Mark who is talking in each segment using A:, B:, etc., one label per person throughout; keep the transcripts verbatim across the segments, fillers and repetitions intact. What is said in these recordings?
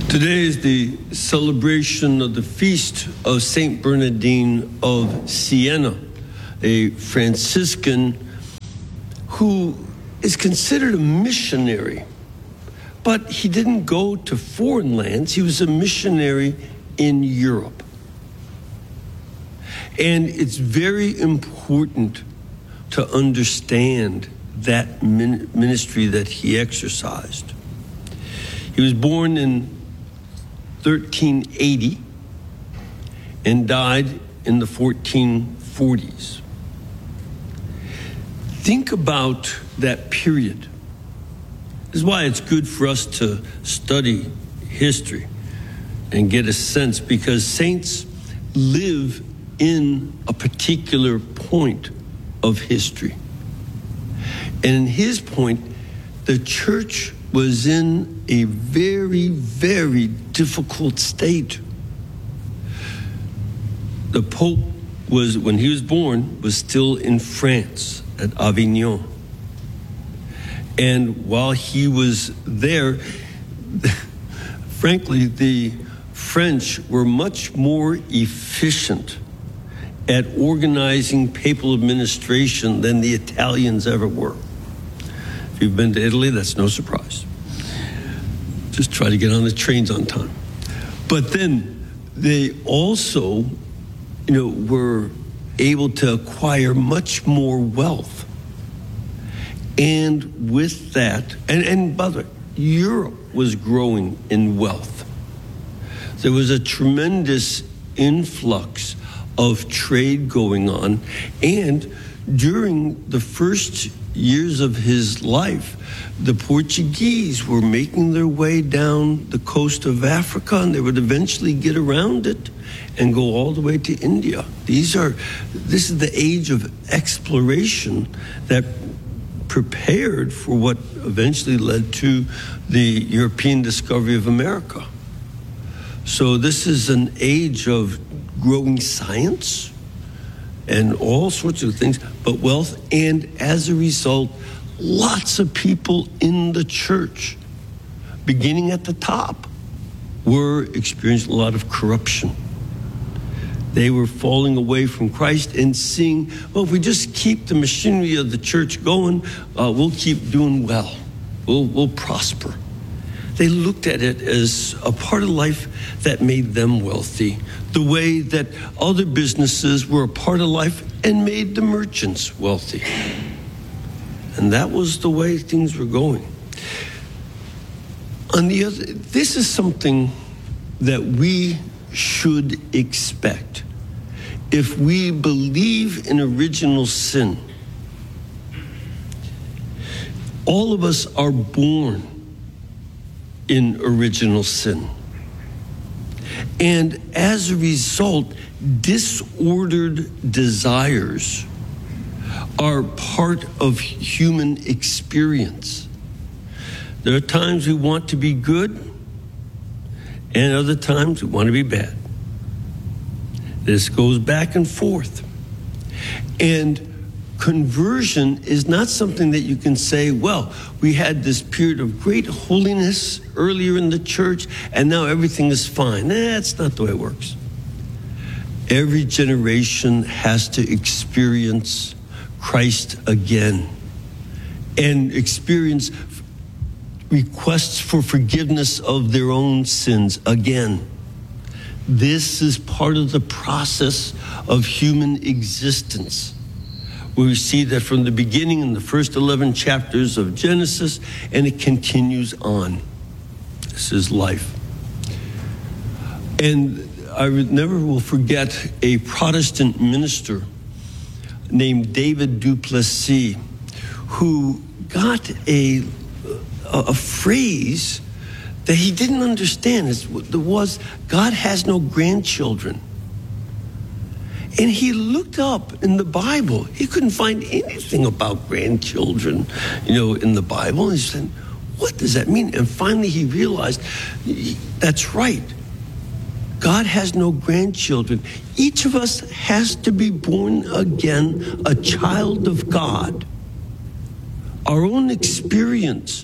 A: Today is the celebration of the feast of Saint Bernardine of Siena, a Franciscan who is considered a missionary, but he didn't go to foreign lands. He was a missionary in Europe. And it's very important to understand that ministry that he exercised. He was born in thirteen eighty and died in the fourteen forties. Think about that period. This is why it's good for us to study history and get a sense, because saints live in a particular point of history. And in his point, the church was in a very, very difficult state. The Pope was, when he was born, was still in France at Avignon. And while he was there, frankly, the French were much more efficient at organizing papal administration than the Italians ever were. If you've been to Italy, that's no surprise. Just try to get on the trains on time. But then they also, you know, were able to acquire much more wealth. And with that, and, and by the way, Europe was growing in wealth. There was a tremendous influx of trade going on. And during the first years of his life, the Portuguese were making their way down the coast of Africa, and they would eventually get around it and go all the way to India. These are, this is the age of exploration that prepared for what eventually led to the European discovery of America. So this is an age of growing science and all sorts of things, but wealth, and as a result, lots of people in the church, beginning at the top, were experiencing a lot of corruption. They were falling away from Christ and seeing, well, if we just keep the machinery of the church going, uh, we'll keep doing well. We'll, we'll prosper. They looked at it as a part of life that made them wealthy, the way that other businesses were a part of life and made the merchants wealthy. And that was the way things were going. On the other, this is something that we should expect. If we believe in original sin, all of us are born in original sin. And as a result, disordered desires are part of human experience. There are times we want to be good, and other times we want to be bad. This goes back and forth. And conversion is not something that you can say, well, we had this period of great holiness earlier in the church, and now everything is fine. That's not the way it works. Every generation has to experience Christ again and experience requests for forgiveness of their own sins again. This is part of the process of human existence. We see that from the beginning in the first eleven chapters of Genesis, and it continues on. This is life. And I never will forget a Protestant minister named David du Plessis, who got a, a, a phrase that he didn't understand. It was, God has no grandchildren. And he looked up in the Bible. He couldn't find anything about grandchildren, you know, in the Bible. And he said, what does that mean? And finally he realized, that's right. God has no grandchildren. Each of us has to be born again, a child of God. Our own experience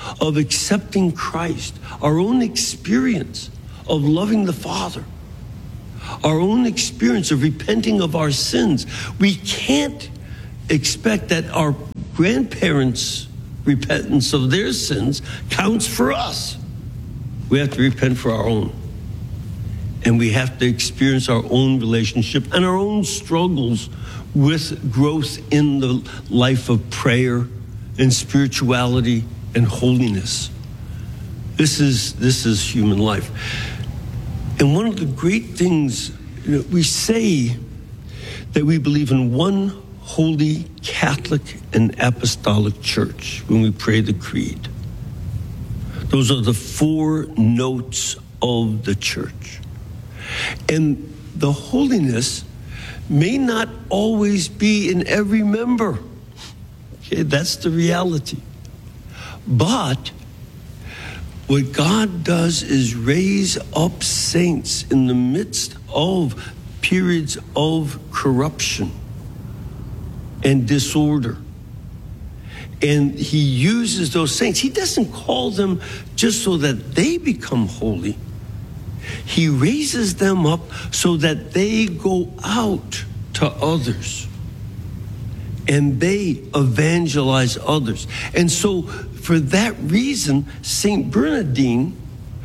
A: of accepting Christ, our own experience of loving the Father, our own experience of repenting of our sins. We can't expect that our grandparents' repentance of their sins counts for us. We have to repent for our own. And we have to experience our own relationship and our own struggles with growth in the life of prayer and spirituality and holiness. This is this is human life. And one of the great things, you know, we say that we believe in one holy Catholic and apostolic church when we pray the creed. Those are the four notes of the church. And the holiness may not always be in every member. Okay, that's the reality. But what God does is raise up saints in the midst of periods of corruption and disorder. And he uses those saints. He doesn't call them just so that they become holy. He raises them up so that they go out to others and they evangelize others. And so for that reason, Saint Bernardine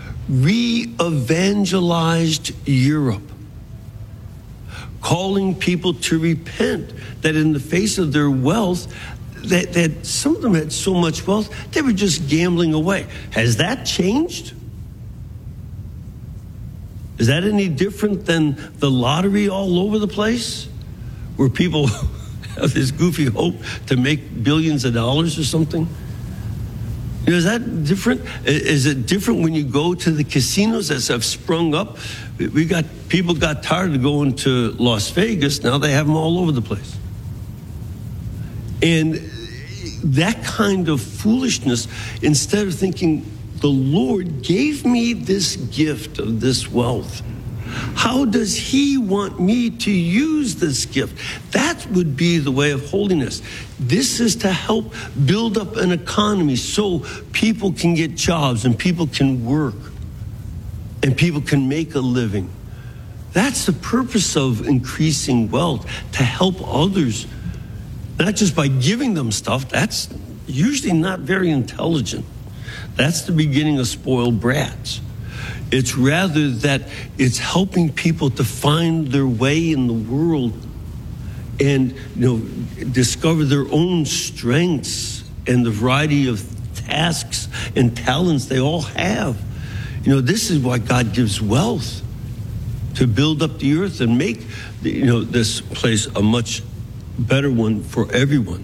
A: re-evangelized Europe, calling people to repent, that in the face of their wealth, that, that some of them had so much wealth, they were just gambling away. Has that changed? Is that any different than the lottery all over the place, where people have this goofy hope to make billions of dollars or something? You know, is that different? Is it different when you go to the casinos that have sprung up? We got people got tired of going to Las Vegas. Now they have them all over the place. And that kind of foolishness, instead of thinking, the Lord gave me this gift of this wealth, how does he want me to use this gift? That would be the way of holiness. This is to help build up an economy so people can get jobs and people can work and people can make a living. That's the purpose of increasing wealth, to help others, not just by giving them stuff. That's usually not very intelligent. That's the beginning of spoiled brats. It's rather that it's helping people to find their way in the world and, you know, discover their own strengths and the variety of tasks and talents they all have. You know, this is why God gives wealth, to build up the earth and make, you know, this place a much better one for everyone.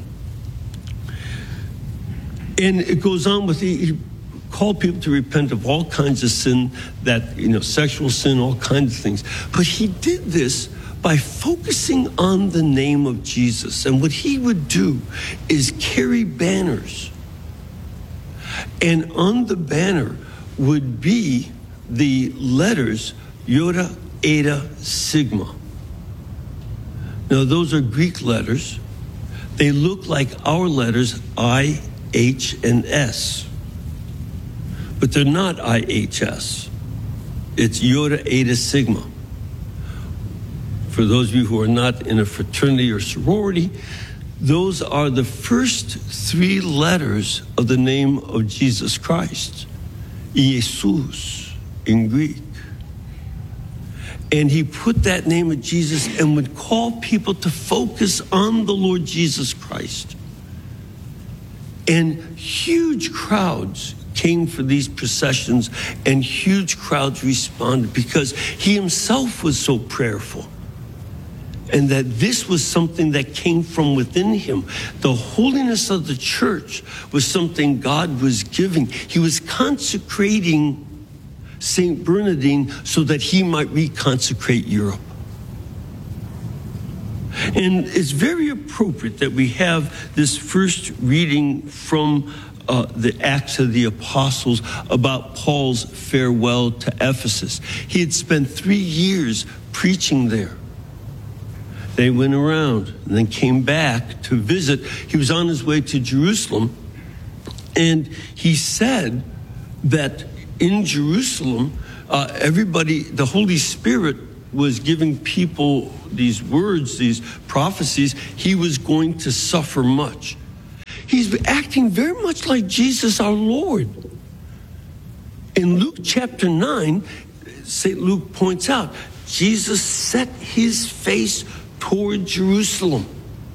A: And it goes on with the, he called people to repent of all kinds of sin, that, you know, sexual sin, all kinds of things. But he did this by focusing on the name of Jesus. And what he would do is carry banners. And on the banner would be the letters Iota, Eta, Sigma. Now, those are Greek letters. They look like our letters I, H, and S. But they're not I H S. It's Iota, Eta, Sigma. For those of you who are not in a fraternity or sorority, those are the first three letters of the name of Jesus Christ, Jesus in Greek. And he put that name of Jesus and would call people to focus on the Lord Jesus Christ. And huge crowds came for these processions, and huge crowds responded because he himself was so prayerful. And that this was something that came from within him. The holiness of the church was something God was giving. He was consecrating Saint Bernardine so that he might reconsecrate Europe. And it's very appropriate that we have this first reading from uh, the Acts of the Apostles about Paul's farewell to Ephesus. He had spent three years preaching there. They went around and then came back to visit. He was on his way to Jerusalem, And he said that in Jerusalem, uh, everybody, the Holy Spirit was giving people these words, these prophecies. He was going to suffer much. He's acting very much like Jesus our Lord. In Luke chapter nine, Saint Luke points out, Jesus set his face toward Jerusalem,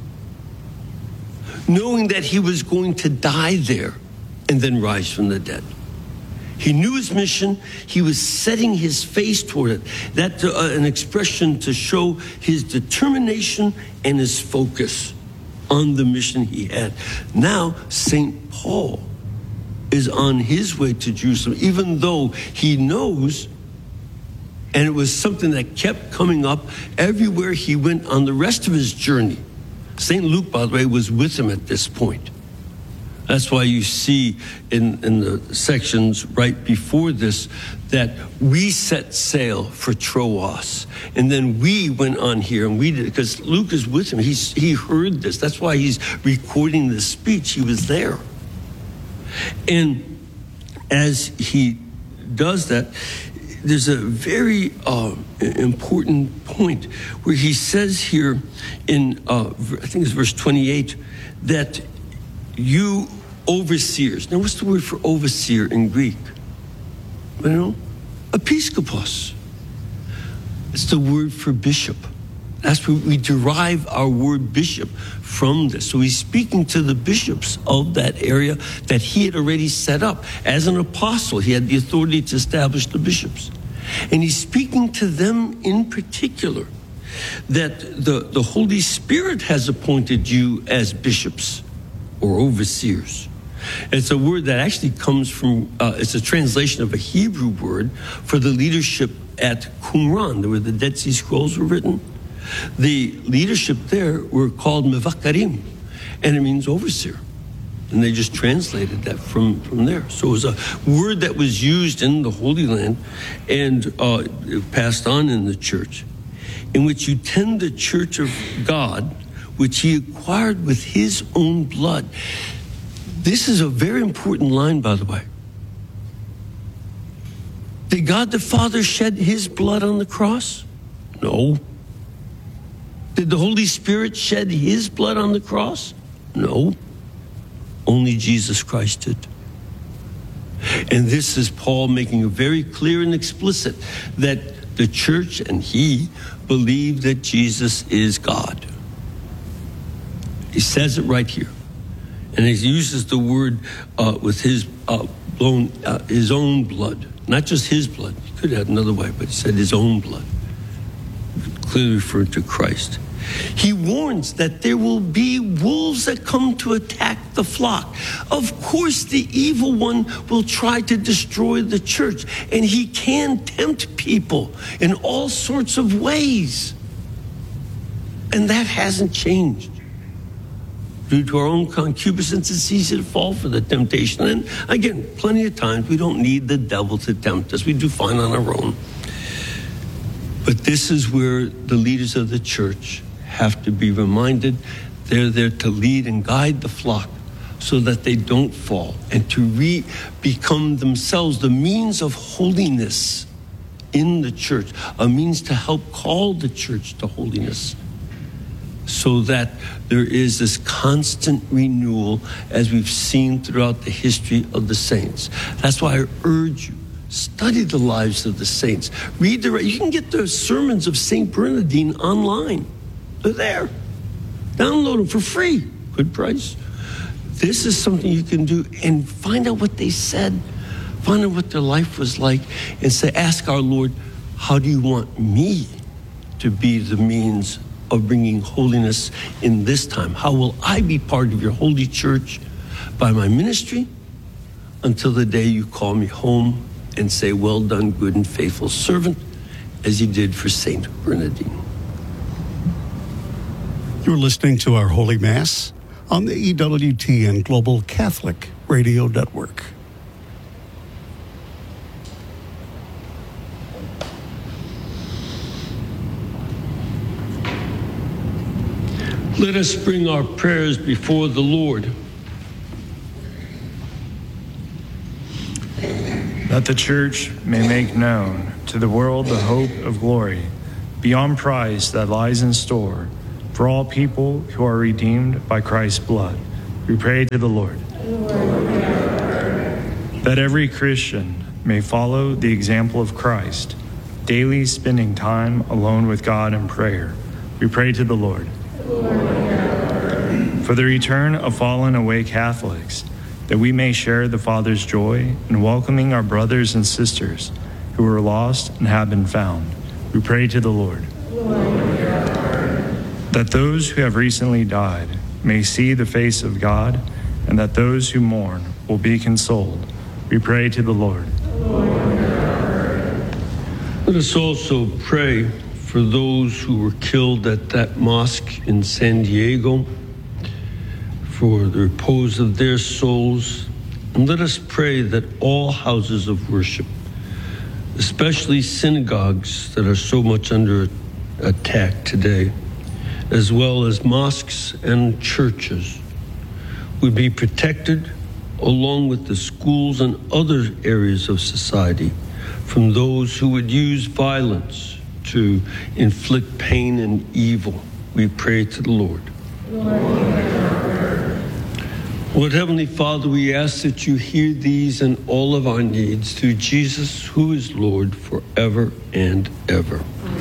A: knowing that he was going to die there and then rise from the dead. He knew his mission. He was setting his face toward it. That's uh, an expression to show his determination and his focus on the mission he had. Now, Saint Paul is on his way to Jerusalem, even though he knows, and it was something that kept coming up everywhere he went on the rest of his journey. Saint Luke, by the way, was with him at this point. That's why you see in, in the sections right before this that we set sail for Troas. And then we went on here and we did, because Luke is with him. He's, he heard this. That's why he's recording this speech. He was there. And as he does that, there's a very uh, important point where he says here in, uh, I think it's verse twenty-eight, that you overseers. Now, what's the word for overseer in Greek? You know, episkopos. It's the word for bishop. That's where we derive our word bishop from this. So he's speaking to the bishops of that area that he had already set up. As an apostle, he had the authority to establish the bishops. And he's speaking to them in particular, that the, the Holy Spirit has appointed you as bishops or overseers. It's a word that actually comes from, uh, it's a translation of a Hebrew word for the leadership at Qumran, where the Dead Sea Scrolls were written. The leadership there were called mevakarim, and it means overseer. And they just translated that from, from there. So it was a word that was used in the Holy Land and uh, passed on in the church, in which you tend the church of God, which he acquired with his own blood. This is a very important line, by the way. Did God the Father shed his blood on the cross? No. Did the Holy Spirit shed his blood on the cross? No. Only Jesus Christ did. And this is Paul making it very clear and explicit that the church and he believe that Jesus is God. He says it right here. And he uses the word uh, with his uh, blown, uh, his own blood, not just his blood. He could have another way, but he said his own blood, clearly referring to Christ. He warns that there will be wolves that come to attack the flock. Of course, the evil one will try to destroy the church, and he can tempt people in all sorts of ways. And that hasn't changed. Due to our own concupiscence, it's easy to fall for the temptation. And again, plenty of times we don't need the devil to tempt us. We do fine on our own. But this is where the leaders of the church have to be reminded they're there to lead and guide the flock so that they don't fall, and to re- become themselves the means of holiness in the church, a means to help call the church to holiness, so that there is this constant renewal as we've seen throughout the history of the saints. That's why I urge you, study the lives of the saints. Read the, you can get the sermons of Saint Bernardine online. They're there. Download them for free. Good price. This is something you can do, and find out what they said. Find out what their life was like, and say, ask our Lord, how do you want me to be the means of bringing holiness in this time? How will I be part of your holy church by my ministry until the day you call me home and say, well done, good and faithful servant, as you did for Saint Bernardine.
B: You're listening to our Holy Mass on the E W T N Global Catholic Radio Network.
A: Let us bring our prayers before the Lord.
C: that the church may make known to the world the hope of glory beyond price that lies in store for all people who are redeemed by Christ's blood. We pray to the Lord. That every Christian may follow the example of Christ, daily spending time alone with God in prayer. We pray to the Lord. For the return of fallen away Catholics, that we may share the Father's joy in welcoming our brothers and sisters who were lost and have been found. We pray to the Lord. That those who have recently died may see the face of God, and that those who mourn will be consoled. We pray to the Lord.
A: Let us also pray for those who were killed at that mosque in San Diego, for the repose of their souls. And let us pray that all houses of worship, especially synagogues that are so much under attack today, as well as mosques and churches, would be protected along with the schools and other areas of society from those who would use violence to inflict pain and evil. We pray to the Lord. Lord Heavenly Father, we ask that you hear these and all of our needs through Jesus, who is Lord forever and ever.